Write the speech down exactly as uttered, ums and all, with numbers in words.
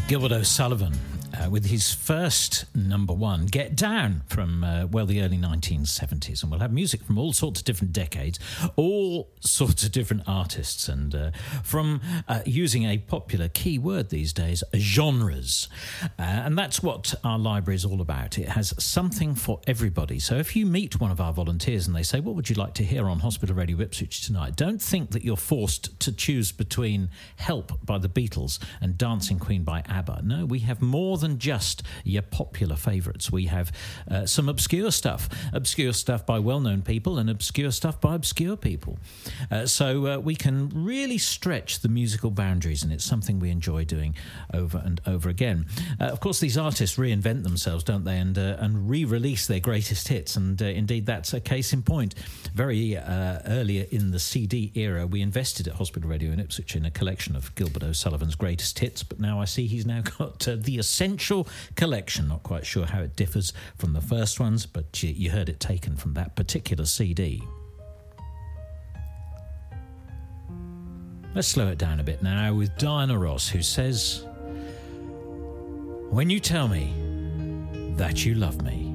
Gilbert O'Sullivan uh, with his first number one, Get Down, from, uh, well, the early nineteen seventies. And we'll have music from all sorts of different decades, all sorts of different artists, and uh, from uh, using a popular key word these days, genres. Uh, and that's what our library is all about. It has something for everybody. So if you meet one of our volunteers and they say, what would you like to hear on Hospital Radio Ipswich tonight? Don't think that you're forced to choose between Help by the Beatles and Dancing Queen by ABBA. No, we have more than just your popular favourites. We have uh, some obscure stuff, obscure stuff by well-known people and obscure stuff by obscure people. Uh, so uh, we can really stretch the musical boundaries, and it's something we enjoy doing over and over again. Uh, of course, these artists reinvent themselves, don't they, and uh, and re-release their greatest hits, and uh, indeed that's a case in point. Very uh, earlier in the C D era, we invested at Hospital Radio in Ipswich in a collection of Gilbert O'Sullivan's greatest hits, but now I see he's now got uh, the Essential Collection. Not quite sure how it differs from the first ones, but you, you heard it taken from that particular C D. Let's slow it down a bit now with Diana Ross, who says, when you tell me that you love me.